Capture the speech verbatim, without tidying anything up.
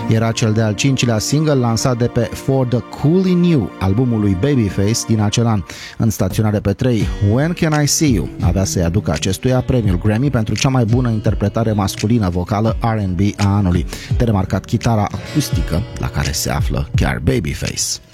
Era cel de-al cincilea single lansat de pe For the Coolly New, albumul lui Babyface din acel an. În staționare pe trei, When Can I See You avea să-i aducă acestuia premiul Grammy pentru cea mai bună interpretare masculină vocală R and B a anului, de remarcat chitara acustică la care se află chiar Babyface.